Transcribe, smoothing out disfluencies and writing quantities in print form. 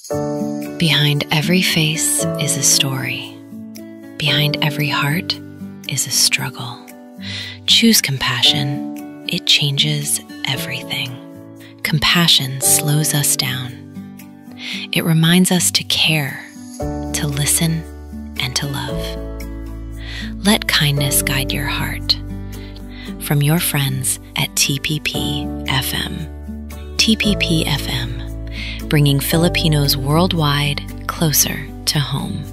Behind every face is a story. Behind every heart is a struggle. Choose compassion. It changes everything. Compassion slows us down. It reminds us to care, to listen, and to love. Let kindness guide your heart. From your friends at TPP FM. TPP FM, bringing Filipinos worldwide closer to home.